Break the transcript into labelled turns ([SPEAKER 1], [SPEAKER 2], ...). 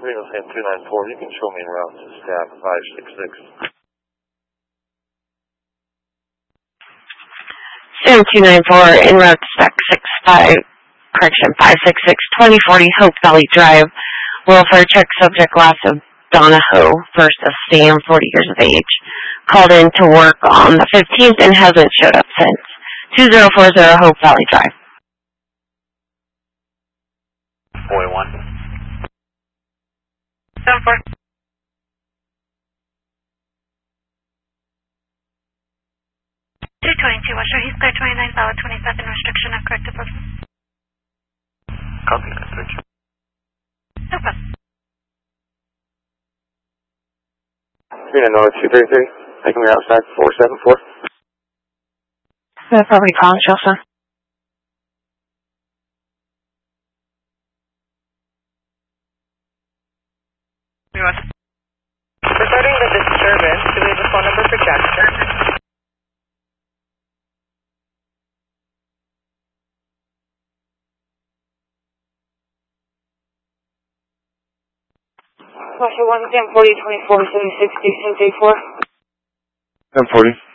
[SPEAKER 1] Reno Sam 294, you can show me en route to staff 566.
[SPEAKER 2] Sam 294, en route to staff 566, 2040 Hope Valley Drive. Welfare check subject last of Donna Ho, first of Sam, 40 years of age. Called in to work on the 15th and hasn't showed up since. 2040 Hope Valley Drive.
[SPEAKER 3] 41.
[SPEAKER 4] 74. 222 West Shore, he's clear 29 valid 27 restriction of corrective person.
[SPEAKER 3] Copy that, search.
[SPEAKER 4] No problem.
[SPEAKER 1] 233, taking me outside 474.
[SPEAKER 2] The property calling Chelsea.
[SPEAKER 5] Regarding the disturbance, do we have a phone number for Jackson?
[SPEAKER 6] Russia 1, Sam 40, 24, 760, Sam J4.
[SPEAKER 1] Sam 40.